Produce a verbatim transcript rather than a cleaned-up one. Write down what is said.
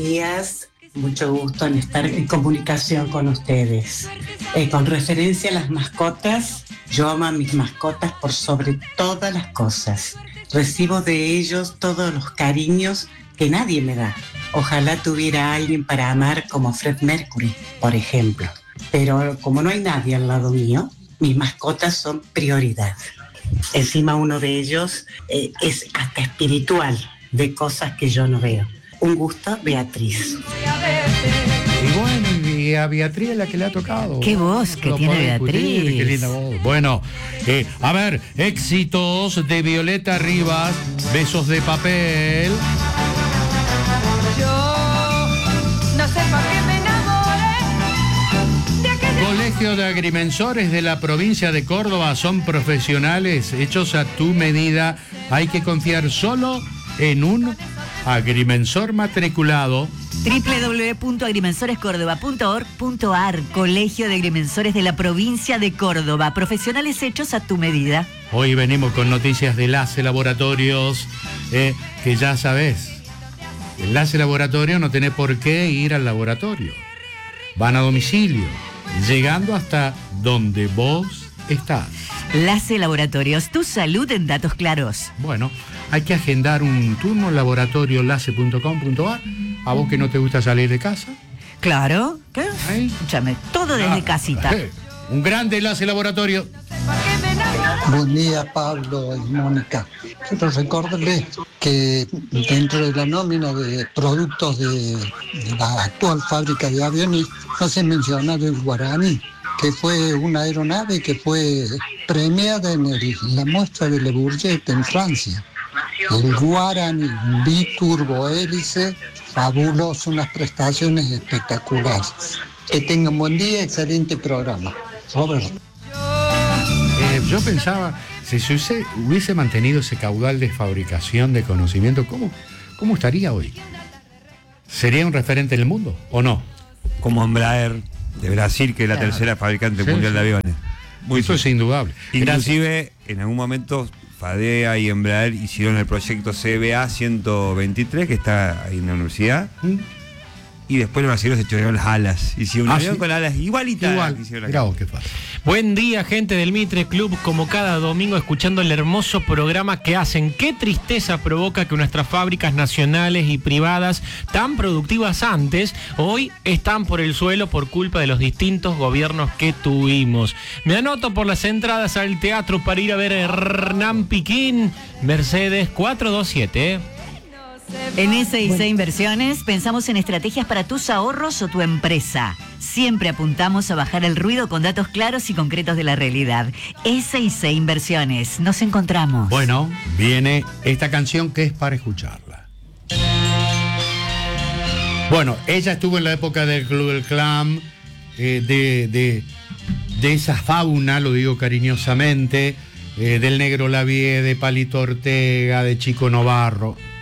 días. Mucho gusto en estar en comunicación con ustedes. Eh, con referencia a las mascotas, yo amo a mis mascotas por sobre todas las cosas. Recibo de ellos todos los cariños que nadie me da. Ojalá tuviera alguien para amar como Fred Mercury, por ejemplo. Pero como no hay nadie al lado mío, mis mascotas son prioridad. Encima uno de ellos eh, es hasta espiritual, de cosas que yo no veo. Un gusto, Beatriz. Y bueno, y a Beatriz es la que le ha tocado. Qué voz que Lo tiene puedo Beatriz. discutir, qué linda voz. Bueno, eh, a ver, éxitos de Violeta Rivas, Besos de Papel. Yo no sé por qué me enamoré de aquel... Colegio de Agrimensores de la provincia de Córdoba son profesionales hechos a tu medida. Hay que confiar solo en un agrimensor matriculado. doble u doble u doble u punto agrimensores córdoba punto org punto a r. Colegio de Agrimensores de la provincia de Córdoba. Profesionales hechos a tu medida. Hoy venimos con noticias de Enlace Laboratorios, eh, que ya sabés, Enlace Laboratorio no tenés por qué ir al laboratorio. Van a domicilio, llegando hasta donde vos estás. Enlace Laboratorios, tu salud en datos claros. Bueno, hay que agendar un turno en laboratorio enlace punto com punto a r. A vos que no te gusta salir de casa. Claro, ¿qué? ¿Eh? Escúchame, todo desde Ah, casita. eh, un grande Enlace Laboratorio. Buen día, Pablo y Mónica. Quiero recordarles que dentro de la nómina de productos de, de la actual fábrica de aviones no se menciona el Guaraní, que fue una aeronave que fue premiada en el, la muestra de Le Bourget en Francia. El Guaraní biturbohélice, fabuloso, unas prestaciones espectaculares. Que tengan buen día, excelente programa. Robert. Eh, yo pensaba, si se hubiese, hubiese mantenido ese caudal de fabricación de conocimiento, ¿cómo, cómo estaría hoy? ¿Sería un referente en el mundo o no? Como Embraer de Brasil, que es la Claro. tercera fabricante Sí, mundial sí. de aviones. Muy Eso es indudable. Inclusive, en algún momento, Fadea y Embraer hicieron el proyecto C B A ciento veintitrés, que está ahí en la universidad. ¿Mm? Y después los brasileños se chorearon las alas. Hicieron un Ah, avión ¿sí? con alas igualitas. Igual. que hicieron Mirá acá. vos qué fácil. Buen día, gente del Mitre Club, como cada domingo escuchando el hermoso programa que hacen. Qué tristeza provoca que nuestras fábricas nacionales y privadas, tan productivas antes, hoy están por el suelo por culpa de los distintos gobiernos que tuvimos. Me anoto por las entradas al teatro para ir a ver a Hernán Piquín, Mercedes cuatro dos siete, ¿eh? En S I C Inversiones pensamos en estrategias para tus ahorros o tu empresa. Siempre apuntamos a bajar el ruido con datos claros y concretos de la realidad. S I C Inversiones, nos encontramos. Bueno, viene esta canción que es para escucharla. Bueno, ella estuvo en la época del Club del Clan, eh, de, de, de esa fauna, lo digo cariñosamente, eh, del Negro Lavie, de Palito Ortega, de Chico Novarro.